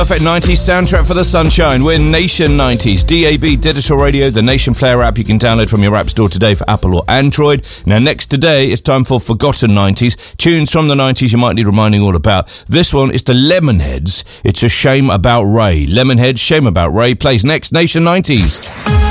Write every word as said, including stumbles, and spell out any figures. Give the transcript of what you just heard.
Perfect nineties soundtrack for the sunshine. We're Nation nineties. D A B Digital Radio, the Nation Player app you can download from your app store today for Apple or Android. Now, next today, it's time for Forgotten nineties. Tunes from the nineties you might need reminding all about. This one is the Lemonheads. It's A Shame About Ray. Lemonheads, Shame About Ray plays next. Nation nineties.